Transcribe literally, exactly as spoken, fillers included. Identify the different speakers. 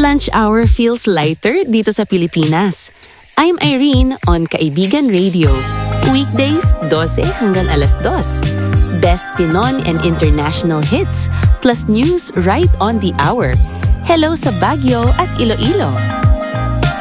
Speaker 1: lunch hour feels lighter dito sa Pilipinas. I'm Irene on Kaibigan Radio. Weekdays, twelve hanggang alas dos. Best Pinoy and international hits, plus news right on the hour. Hello sa Baguio at Iloilo.